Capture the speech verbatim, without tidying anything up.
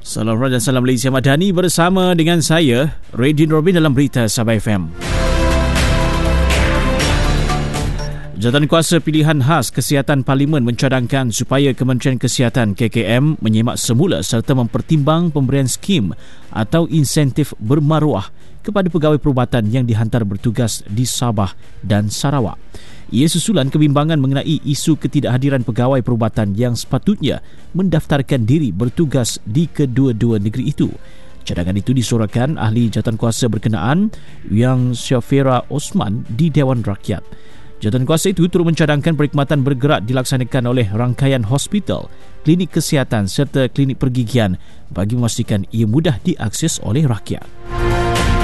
Salam Raja, salam Malaysia Madani bersama dengan saya, Radin Robin dalam Berita Sabah F M. Jawatankuasa Pilihan Khas Kesihatan Parlimen mencadangkan supaya Kementerian Kesihatan K K M menyemak semula serta mempertimbang pemberian skim atau insentif bermaruah kepada pegawai perubatan yang dihantar bertugas di Sabah dan Sarawak. Ia susulan kebimbangan mengenai isu ketidakhadiran pegawai perubatan yang sepatutnya mendaftarkan diri bertugas di kedua-dua negeri itu. Cadangan itu disorakan ahli jawatankuasa berkenaan Yang Syafira Osman di Dewan Rakyat. Jawatankuasa itu turut mencadangkan perkhidmatan bergerak dilaksanakan oleh rangkaian hospital, klinik kesihatan serta klinik pergigian bagi memastikan ia mudah diakses oleh rakyat.